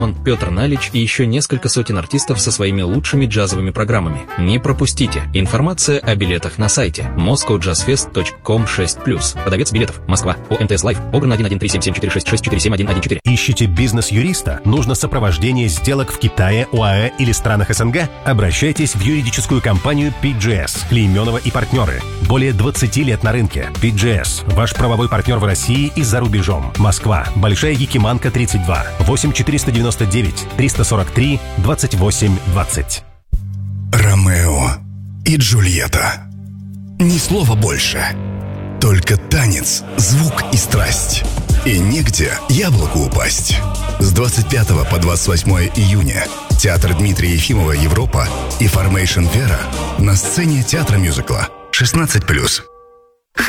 Петр Налич и еще несколько сотен артистов со своими лучшими джазовыми программами. Не пропустите. Информация о билетах на сайте moscowjazzfest.com 6+. Продавец билетов. Москва. ОМТС Лайв. Огран 1137746647114. Ищете бизнес-юриста? Нужно сопровождение сделок в Китае, ОАЭ или странах СНГ? Обращайтесь в юридическую компанию PGS. Клейменова и партнеры. Более 20 лет на рынке. PGS. Ваш правовой партнер в России и за рубежом. Москва. Большая Якиманка, 32. 8499 343 28 20. Ромео и Джульетта. Ни слова больше. Только танец, звук и страсть. И негде яблоку упасть. С 25 по 28 июня театр Дмитрия Ефимова «Европа» и Formation Vera на сцене театра мюзикла 16+.